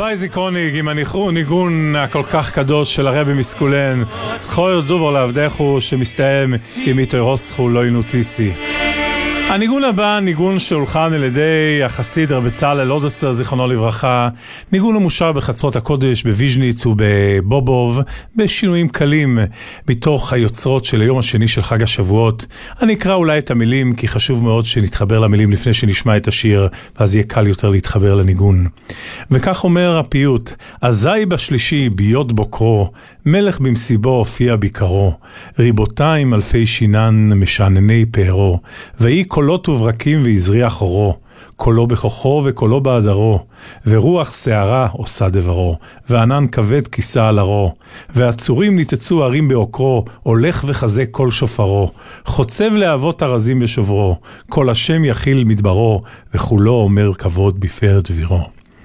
רבי זיכרוניג עם הניגון הכל כך קדוש של הרבי מסקולן, זכור דובר לעבדךו, שמסתיים עם איתו לא ינוטיסי. הניגון הבא, ניגון שהולחן על ידי החסיד רבי בצלאל אודסר, זיכרונו לברכה, ניגון המושר בחצרות הקודש בוויז'ניץ ובבובוב, בשינויים קלים מתוך היוצרות של היום השני של חג השבועות. אני אקרא אולי את המילים, כי חשוב מאוד שנתחבר למילים לפני שנשמע את השיר, ואז יהיה קל יותר להתחבר לניגון. וכך אומר הפיוט: אזי בשלישי ביות בוקרו, מלך במסיבו הופיע ביקרו, ריבותיים אלפי שינן משענני פארו, ואי קולות וברקים והזריח אורו, קולו בכוחו וקולו באדרו, ורוח שערה עושה דברו, וענן כבד כיסה על הרו, והצורים ניתצו ערים בעוקרו, הולך וחזק כל שופרו, חוצב להבות הרזים בשוברו, כל השם יחיל מדברו, וכולו אומר כבוד בפאר דבירו.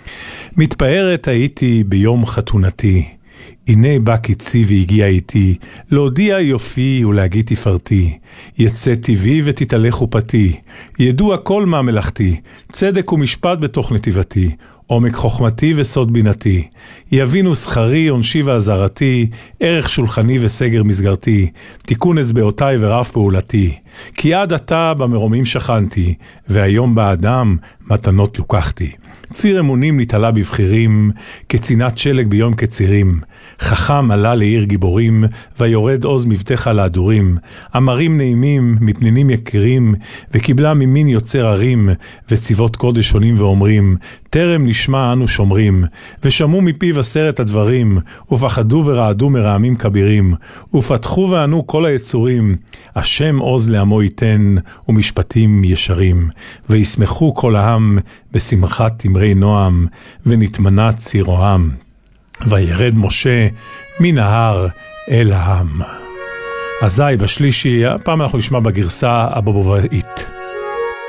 מתפארת הייתי ביום חתונתי, הנה בא קיצי והגיע איתי, להודיע יופי ולהגיד תפארתי, יצא טבעי ותתהלך חופתי, ידוע כל מה מלאכתי, צדק ומשפט בתוך נתיבתי, עומק חוכמתי וסוד בינתי, יבינו שכרי, עונשי ועזרתי, ערך שולחני וסגר מסגרתי, תיקון אצבעותיי ורב פעולתי, כי עד עתה במרומים שכנתי, והיום באדם מתנות לוקחתי. ציר אמונים נתעלה בבחירים, כצינת שלג ביום כצירים, חכם עלה לעיר גיבורים, ויורד עוז מבטך להדורים, אמרים נעימים מפנינים יקרים, וקיבלה ממין יוצר ערים, וצבאות קודש שונים ואומרים, טרם נשמע אנו שומרים, ושמעו מפיו 10 הדברים, ופחדו ורעדו מרעמים כבירים, ופתחו וענו כל היצורים, השם עוז לעמו ייתן, ומשפטים ישרים, וישמחו כל העם, בשמחת תמרי נועם, ונתמנה צירועם. וירד משה מן ההר אל העם. אזי בשלישי, הפעם אנחנו נשמע בגרסה הבובובאית.